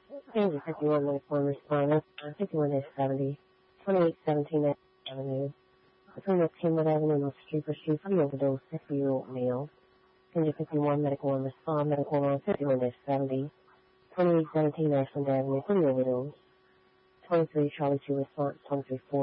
Kansas 51 minutes one respondent, 51-70, 2817 Avenue. Between the Kenwood Avenue and Street Pursuit for the overdose, 60-year-old male. Kansas 51 medical one respond, medical one 51-70, 2817 Ashland Avenue for the overdose. 23 Charlie 2 response, 23-4.